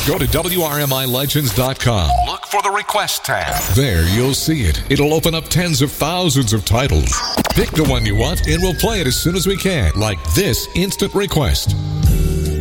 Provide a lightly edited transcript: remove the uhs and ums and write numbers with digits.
Go to WRMILegends.com. Look for the Request tab. There you'll see it. It'll open up tens of thousands of titles. Pick the one you want and we'll play it as soon as we can, like this instant request.